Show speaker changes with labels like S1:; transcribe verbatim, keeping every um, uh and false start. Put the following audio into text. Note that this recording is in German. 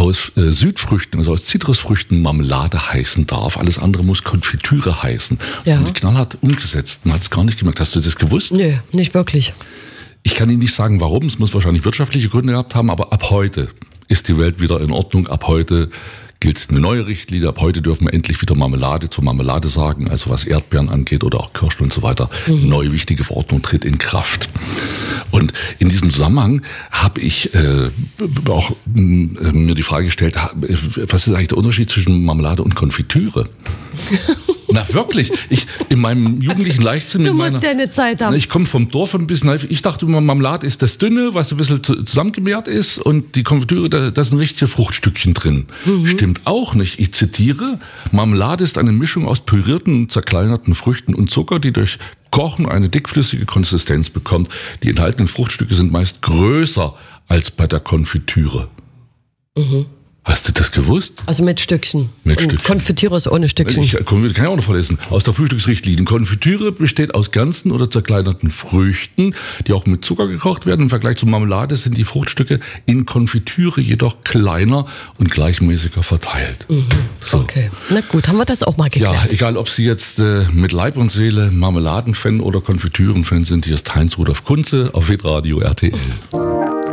S1: aus äh, Südfrüchten, also aus Zitrusfrüchten Marmelade heißen darf. Alles andere muss Konfitüre heißen. Das
S2: Ja.
S1: haben die knallhart umgesetzt. Man hat es gar nicht gemerkt. Hast du das gewusst?
S2: Nö, nicht wirklich.
S1: Ich kann Ihnen nicht sagen, warum. Es muss wahrscheinlich wirtschaftliche Gründe gehabt haben, aber ab heute ist die Welt wieder in Ordnung. Ab heute gilt eine neue Richtlinie. Ab heute dürfen wir endlich wieder Marmelade zur Marmelade sagen, also was Erdbeeren angeht oder auch Kirschen und so weiter. Mhm. Eine neue wichtige Verordnung tritt in Kraft. Und in diesem Zusammenhang habe ich äh, auch äh, mir die Frage gestellt, was ist eigentlich der Unterschied zwischen Marmelade und Konfitüre? Na wirklich, ich in meinem jugendlichen Leichtsinn...
S2: Du
S1: in
S2: musst
S1: meiner,
S2: ja eine Zeit haben.
S1: Ich komme vom Dorf ein bisschen, ich dachte immer, Marmelade ist das Dünne, was ein bisschen zusammengemehrt ist und die Konfitüre, da, da sind richtige Fruchtstückchen drin. Mhm. Stimmt auch nicht. Ich zitiere, Marmelade ist eine Mischung aus pürierten und zerkleinerten Früchten und Zucker, die durch Kochen eine dickflüssige Konsistenz bekommt. Die enthaltenen Fruchtstücke sind meist größer als bei der Konfitüre. Mhm. Hast du das gewusst?
S2: Also mit Stückchen.
S1: Mit
S2: und
S1: Stückchen.
S2: Konfitüre ist ohne Stückchen.
S1: Ich kann ich auch noch verlesen. Aus der Frühstücksrichtlinie. Konfitüre besteht aus ganzen oder zerkleinerten Früchten, die auch mit Zucker gekocht werden. Im Vergleich zur Marmelade sind die Fruchtstücke in Konfitüre jedoch kleiner und gleichmäßiger verteilt. Mhm.
S2: So. Okay, na gut, haben wir das auch mal geklärt.
S1: Ja, egal ob Sie jetzt äh, mit Leib und Seele Marmeladenfan oder Konfitürenfan sind, hier ist Heinz Rudolf Kunze auf Hitradio R T L.